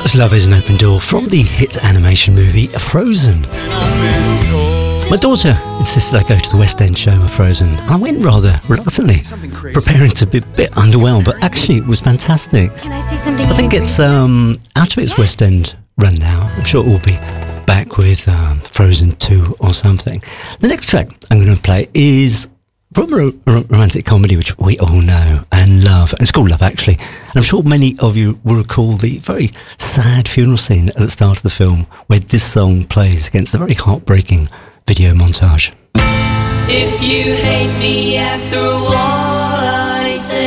Much Love is an Open Door from the hit animation movie Frozen. My daughter insisted I go to the West End show of Frozen, and I went rather reluctantly, preparing to be a bit underwhelmed, but actually it was fantastic. Can I say something? I think it's out of its West End run now. I'm sure it will be back with Frozen 2 or something. The next track I'm going to play is from a romantic comedy which we all know and love. And it's called Love, actually. And I'm sure many of you will recall the very sad funeral scene at the start of the film where this song plays against a very heartbreaking video montage. If you hate me after all I say,